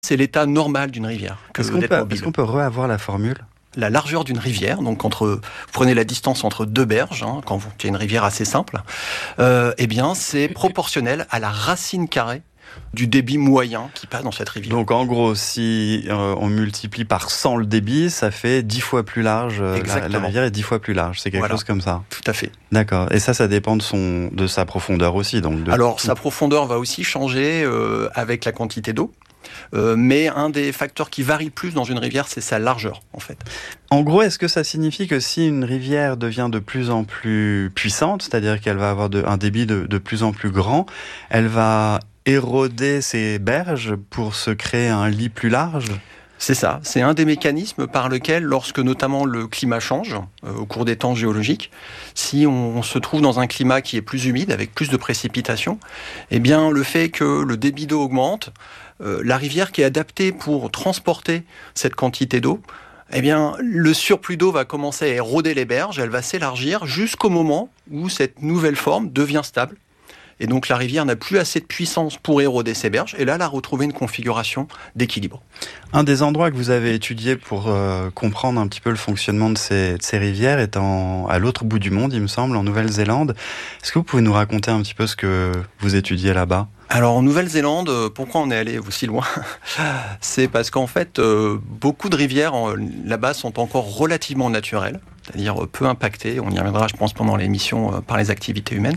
C'est l'état normal d'une rivière. Est-ce qu'on peut reavoir la formule ? La largeur d'une rivière, donc vous prenez la distance entre deux berges, quand vous avez une rivière assez simple, c'est proportionnel à la racine carrée du débit moyen qui passe dans cette rivière. Donc en gros, si on multiplie par 100 le débit, ça fait 10 fois plus large. La rivière est 10 fois plus large. C'est quelque chose comme ça. Tout à fait. D'accord. Et ça dépend de sa profondeur aussi. Alors sa profondeur va aussi changer avec la quantité d'eau. Mais un des facteurs qui varie plus dans une rivière, c'est sa largeur, en fait. En gros, est-ce que ça signifie que si une rivière devient de plus en plus puissante, c'est-à-dire qu'elle va avoir un débit de plus en plus grand, elle va éroder ses berges pour se créer un lit plus large ? C'est ça, c'est un des mécanismes par lequel, lorsque notamment le climat change au cours des temps géologiques, si on se trouve dans un climat qui est plus humide, avec plus de précipitations, le fait que le débit d'eau augmente, la rivière qui est adaptée pour transporter cette quantité d'eau, le surplus d'eau va commencer à éroder les berges, elle va s'élargir jusqu'au moment où cette nouvelle forme devient stable. Et donc la rivière n'a plus assez de puissance pour éroder ses berges, et là, elle a retrouvé une configuration d'équilibre. Un des endroits que vous avez étudié pour comprendre un petit peu le fonctionnement de ces rivières est à l'autre bout du monde, il me semble, en Nouvelle-Zélande. Est-ce que vous pouvez nous raconter un petit peu ce que vous étudiez là-bas ? Alors en Nouvelle-Zélande, pourquoi on est allé aussi loin ? C'est parce qu'en fait, beaucoup de rivières là-bas sont encore relativement naturelles, c'est-à-dire peu impactées. On y reviendra, je pense, pendant l'émission par les activités humaines.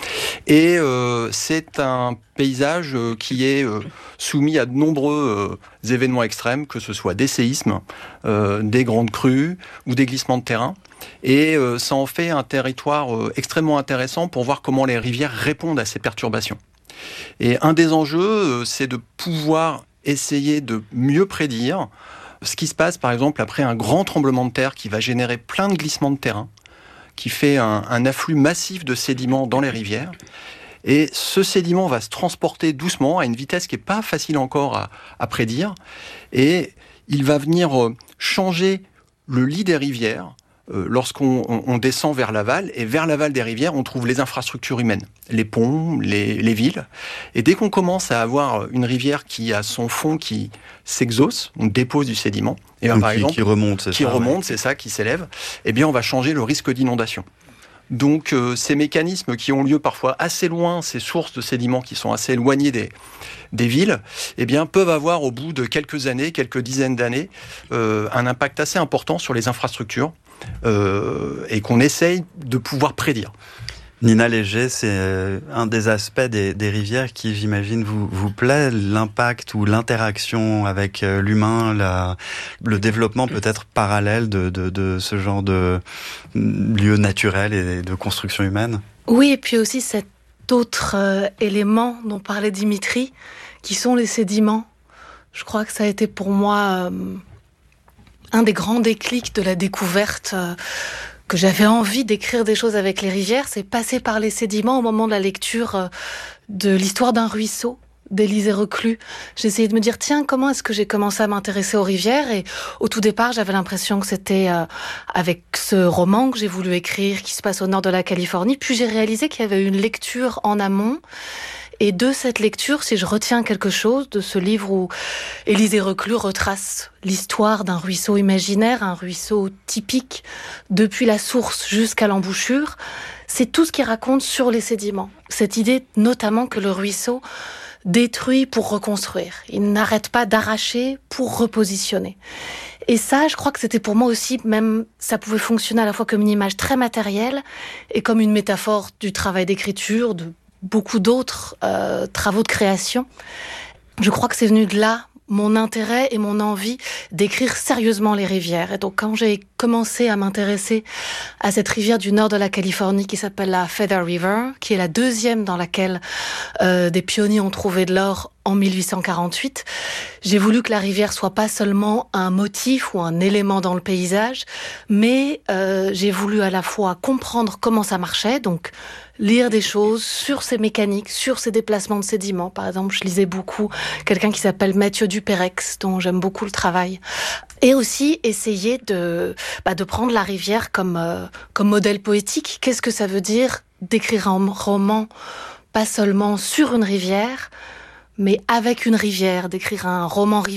Et c'est un paysage qui est soumis à de nombreux événements extrêmes, que ce soit des séismes, des grandes crues ou des glissements de terrain. Et ça en fait un territoire extrêmement intéressant pour voir comment les rivières répondent à ces perturbations. Et un des enjeux, c'est de pouvoir essayer de mieux prédire ce qui se passe, par exemple, après un grand tremblement de terre qui va générer plein de glissements de terrain, qui fait un afflux massif de sédiments dans les rivières. Et ce sédiment va se transporter doucement à une vitesse qui n'est pas facile encore à prédire. Et il va venir changer le lit des rivières lorsqu'on descend vers l'aval. Et vers l'aval des rivières, on trouve les infrastructures humaines, les ponts, les villes. Et dès qu'on commence à avoir une rivière qui a son fond qui s'exhausse, on dépose du sédiment, et par exemple, qui remonte, c'est ça, qui s'élève, on va changer le risque d'inondation. Donc ces mécanismes qui ont lieu parfois assez loin, ces sources de sédiments qui sont assez éloignées des villes, peuvent avoir au bout de quelques années, quelques dizaines d'années, un impact assez important sur les infrastructures et qu'on essaye de pouvoir prédire. Nina Léger, c'est un des aspects des rivières qui, j'imagine, vous plaît, l'impact ou l'interaction avec l'humain, le développement peut-être parallèle de ce genre de lieux naturels et de construction humaine. Oui, et puis aussi cet autre élément dont parlait Dimitri, qui sont les sédiments. Je crois que ça a été pour moi un des grands déclics de la découverte que j'avais envie d'écrire des choses avec les rivières, c'est passer par les sédiments au moment de la lecture de l'histoire d'un ruisseau d'Élisée Reclus. J'ai essayé de me dire, tiens, comment est-ce que j'ai commencé à m'intéresser aux rivières ? Et au tout départ, j'avais l'impression que c'était avec ce roman que j'ai voulu écrire, qui se passe au nord de la Californie. Puis j'ai réalisé qu'il y avait une lecture en amont. Et de cette lecture, si je retiens quelque chose de ce livre où Élisée Reclus retrace l'histoire d'un ruisseau imaginaire, un ruisseau typique, depuis la source jusqu'à l'embouchure, c'est tout ce qu'il raconte sur les sédiments. Cette idée notamment que le ruisseau détruit pour reconstruire. Il n'arrête pas d'arracher pour repositionner. Et ça, je crois que c'était pour moi aussi, même, ça pouvait fonctionner à la fois comme une image très matérielle et comme une métaphore du travail d'écriture, de beaucoup d'autres travaux de création. Je crois que c'est venu de là, mon intérêt et mon envie d'écrire sérieusement les rivières. Et donc, quand j'ai commencé à m'intéresser à cette rivière du nord de la Californie qui s'appelle la Feather River, qui est la deuxième dans laquelle des pionniers ont trouvé de l'or en 1848, j'ai voulu que la rivière soit pas seulement un motif ou un élément dans le paysage, mais j'ai voulu à la fois comprendre comment ça marchait, donc lire des choses sur ces mécaniques, sur ces déplacements de sédiments. Par exemple, je lisais beaucoup quelqu'un qui s'appelle Mathieu Duperex, dont j'aime beaucoup le travail. Et aussi essayer de prendre la rivière comme modèle poétique. Qu'est-ce que ça veut dire d'écrire un roman, pas seulement sur une rivière, mais avec une rivière, d'écrire un roman rivière